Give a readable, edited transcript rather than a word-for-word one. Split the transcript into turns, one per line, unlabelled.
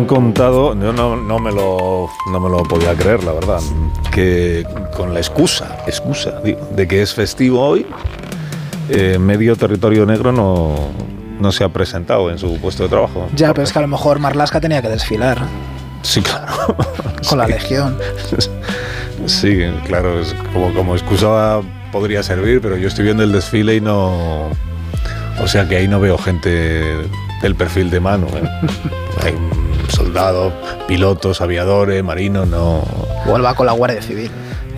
contado, yo no me lo podía creer, la verdad, que con la excusa digo, de que es festivo hoy, medio territorio negro no se ha presentado en su puesto de trabajo.
Ya, pero es que a lo mejor Marlaska tenía que desfilar.
Sí, claro.
Con la Legión.
Sí, claro, es como excusa podría servir, pero yo estoy viendo el desfile y no... O sea que ahí no veo gente del perfil de Manu. Hay soldados, pilotos, aviadores, marinos, no...
Igual va con la Guardia Civil.